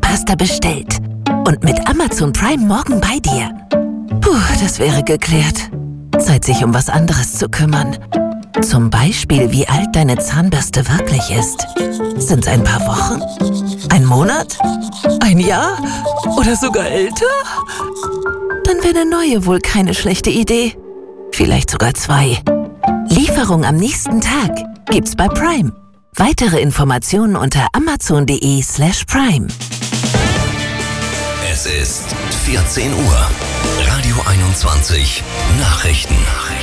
Zahnpasta bestellt. Und mit Amazon Prime morgen bei dir. Puh, das wäre geklärt. Zeit, sich um was anderes zu kümmern. Zum Beispiel, wie alt deine Zahnbürste wirklich ist. Sind's ein paar Wochen? Ein Monat? Ein Jahr? Oder sogar älter? Dann wäre eine neue wohl keine schlechte Idee. Vielleicht sogar 2. Lieferung am nächsten Tag gibt's bei Prime. Weitere Informationen unter amazon.de/prime. Es ist 14 Uhr. Radio 21 Nachrichten.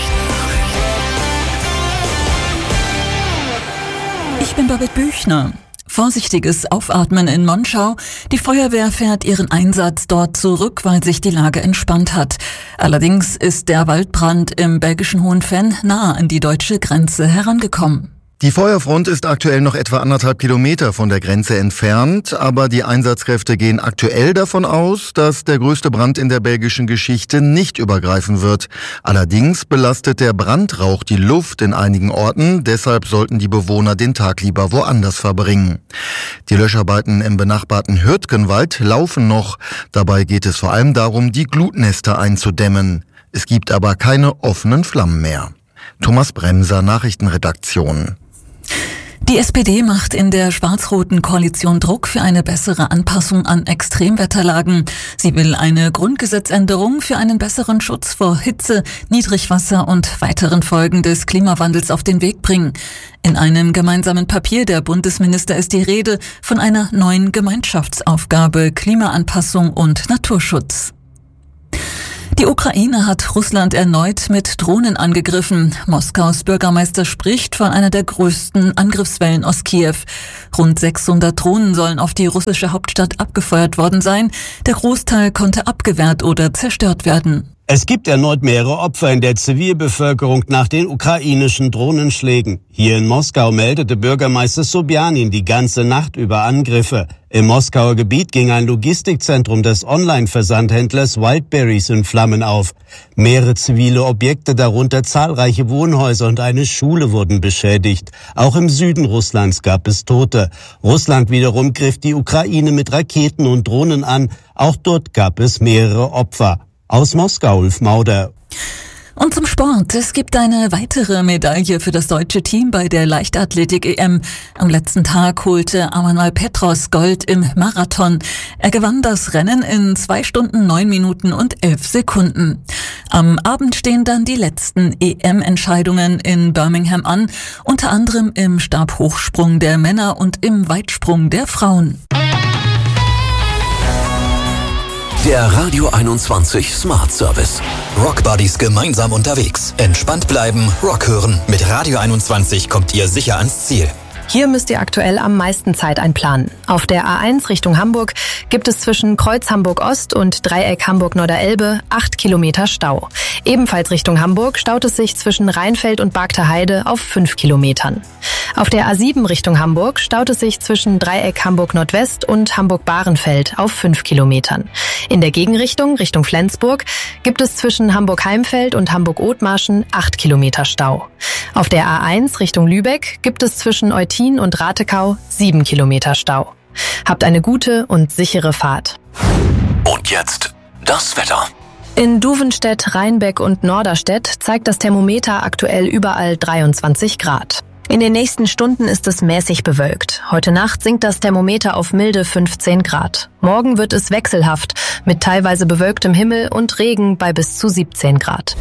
Ich bin Babette Büchner. Vorsichtiges Aufatmen in Monschau. Die Feuerwehr fährt ihren Einsatz dort zurück, weil sich die Lage entspannt hat. Allerdings ist der Waldbrand im belgischen Hohenfenn nahe an die deutsche Grenze herangekommen. Die Feuerfront ist aktuell noch etwa 1,5 Kilometer von der Grenze entfernt, aber die Einsatzkräfte gehen aktuell davon aus, dass der größte Brand in der belgischen Geschichte nicht übergreifen wird. Allerdings belastet der Brandrauch die Luft in einigen Orten, deshalb sollten die Bewohner den Tag lieber woanders verbringen. Die Löscharbeiten im benachbarten Hürtgenwald laufen noch. Dabei geht es vor allem darum, die Glutnester einzudämmen. Es gibt aber keine offenen Flammen mehr. Thomas Bremser, Nachrichtenredaktion. Die SPD macht in der schwarz-roten Koalition Druck für eine bessere Anpassung an Extremwetterlagen. Sie will eine Grundgesetzänderung für einen besseren Schutz vor Hitze, Niedrigwasser und weiteren Folgen des Klimawandels auf den Weg bringen. In einem gemeinsamen Papier der Bundesminister ist die Rede von einer neuen Gemeinschaftsaufgabe Klimaanpassung und Naturschutz. Die Ukraine hat Russland erneut mit Drohnen angegriffen. Moskaus Bürgermeister spricht von einer der größten Angriffswellen aus Kiew. Rund 600 Drohnen sollen auf die russische Hauptstadt abgefeuert worden sein. Der Großteil konnte abgewehrt oder zerstört werden. Es gibt erneut mehrere Opfer in der Zivilbevölkerung nach den ukrainischen Drohnenschlägen. Hier in Moskau meldete Bürgermeister Sobjanin die ganze Nacht über Angriffe. Im Moskauer Gebiet ging ein Logistikzentrum des Online-Versandhändlers Wildberries in Flammen auf. Mehrere zivile Objekte, darunter zahlreiche Wohnhäuser und eine Schule, wurden beschädigt. Auch im Süden Russlands gab es Tote. Russland wiederum griff die Ukraine mit Raketen und Drohnen an. Auch dort gab es mehrere Opfer. Aus Moskau, Ulf Mauder. Und zum Sport. Es gibt eine weitere Medaille für das deutsche Team bei der Leichtathletik-EM. Am letzten Tag holte Amanal Petros Gold im Marathon. Er gewann das Rennen in 2 Stunden, 9 Minuten und 11 Sekunden. Am Abend stehen dann die letzten EM-Entscheidungen in Birmingham an, unter anderem im Stabhochsprung der Männer und im Weitsprung der Frauen. Der Radio 21 Smart Service. Rock Buddies gemeinsam unterwegs. Entspannt bleiben, Rock hören. Mit Radio 21 kommt ihr sicher ans Ziel. Hier müsst ihr aktuell am meisten Zeit einplanen. Auf der A1 Richtung Hamburg gibt es zwischen Kreuz Hamburg-Ost und Dreieck Hamburg-Norderelbe 8 Kilometer Stau. Ebenfalls Richtung Hamburg staut es sich zwischen Rheinfeld und Bargter Heide auf 5 Kilometern. Auf der A7 Richtung Hamburg staut es sich zwischen Dreieck Hamburg-Nordwest und Hamburg-Bahrenfeld auf 5 Kilometern. In der Gegenrichtung, Richtung Flensburg, gibt es zwischen Hamburg-Heimfeld und Hamburg-Othmarschen 8 Kilometer Stau. Auf der A1 Richtung Lübeck gibt es zwischen Eutin und Ratekau 7 Kilometer Stau. Habt eine gute und sichere Fahrt. Und jetzt das Wetter. In Duvenstedt, Rheinbeck und Norderstedt zeigt das Thermometer aktuell überall 23 Grad. In den nächsten Stunden ist es mäßig bewölkt. Heute Nacht sinkt das Thermometer auf milde 15 Grad. Morgen wird es wechselhaft mit teilweise bewölktem Himmel und Regen bei bis zu 17 Grad.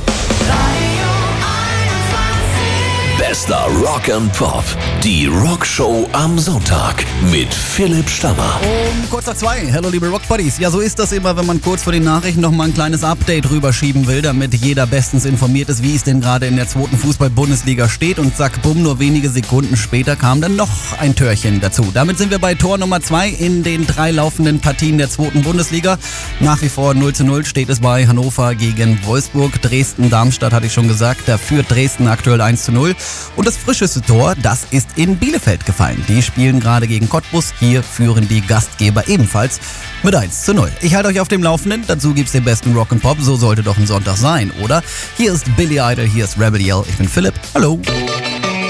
Bester Rock and Pop. Die Rockshow am Sonntag mit Philipp Stammer. Kurz nach 2. Hello, liebe Rock Buddies. Ja, so ist das immer, wenn man kurz vor den Nachrichten noch mal ein kleines Update rüberschieben will, damit jeder bestens informiert ist, wie es denn gerade in der 2. Fußball-Bundesliga steht. Und zack, bumm, nur wenige Sekunden später kam dann noch ein Türchen dazu. Damit sind wir bei Tor Nummer 2 in den 3 laufenden Partien der 2. Bundesliga. Nach wie vor 0:0 steht es bei Hannover gegen Wolfsburg. Dresden-Darmstadt hatte ich schon gesagt. Da führt Dresden aktuell 1:0. Und das frischeste Tor, das ist in Bielefeld gefallen. Die spielen gerade gegen Cottbus. Hier führen die Gastgeber ebenfalls mit 1:0. Ich halte euch auf dem Laufenden. Dazu gibt's den besten Rock'n'Pop. So sollte doch ein Sonntag sein, oder? Hier ist Billy Idol, hier ist Rebel Yell. Ich bin Philipp. Hallo.